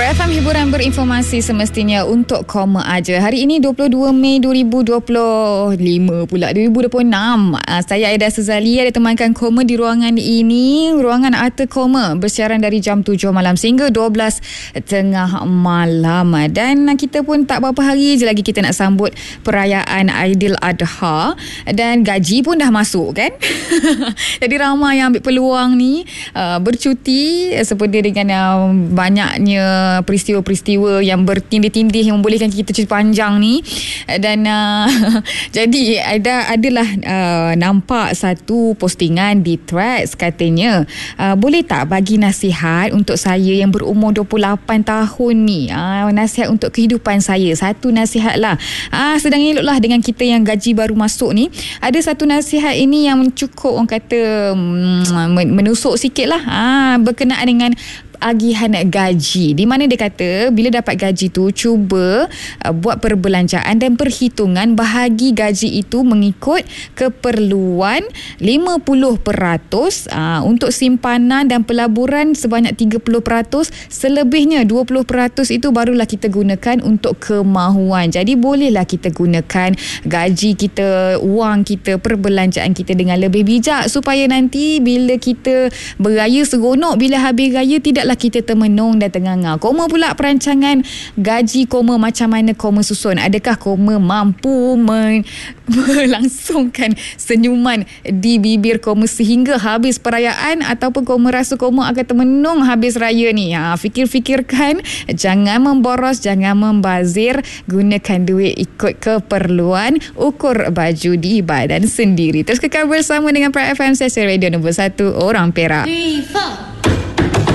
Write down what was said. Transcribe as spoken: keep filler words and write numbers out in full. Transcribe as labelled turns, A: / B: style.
A: Pro F M, hiburan berinformasi semestinya untuk koma aja. Hari ini dua puluh dua Mei dua ribu dua puluh lima pula dua ribu dua puluh enam. Uh, saya Aida Suzali ada temankan koma di ruangan ini, ruangan Arthur Koma, bersiaran dari jam tujuh malam sehingga dua belas tengah malam. Dan kita pun tak berapa hari je lagi kita nak sambut perayaan Aidil Adha dan gaji pun dah masuk kan. Jadi ramai yang ambil peluang ni uh, bercuti seperti dengan uh, banyaknya peristiwa-peristiwa yang bertindih-tindih yang membolehkan kita cuti panjang ni. Dan uh, jadi ada adalah uh, nampak satu postingan di Threads, katanya uh, boleh tak bagi nasihat untuk saya yang berumur dua puluh lapan tahun ni, uh, nasihat untuk kehidupan saya, satu nasihat lah. uh, sedang eloklah dengan kita yang gaji baru masuk ni, ada satu nasihat ini yang cukup orang kata um, menusuk sikit lah, uh, berkenaan dengan agihan gaji, di mana dia kata bila dapat gaji tu cuba uh, buat perbelanjaan dan perhitungan bahagi gaji itu mengikut keperluan lima puluh peratus uh, untuk simpanan dan pelaburan sebanyak tiga puluh peratus, selebihnya dua puluh peratus itu barulah kita gunakan untuk kemahuan. Jadi bolehlah kita gunakan gaji kita, wang kita, perbelanjaan kita dengan lebih bijak supaya nanti bila kita beraya seronok, bila habis raya tidaklah kita termenung dan ternganga. Koma pula perancangan gaji koma, macam mana koma susun? Adakah koma mampu men- melangsungkan senyuman di bibir koma sehingga habis perayaan, ataupun koma rasa koma akan termenung habis raya ni? Ha, fikir-fikirkan, jangan memboros, jangan membazir, gunakan duit ikut keperluan, ukur baju di badan sendiri. Terus kekal bersama dengan Pro F M, stesen radio nombor satu orang Perak. three, four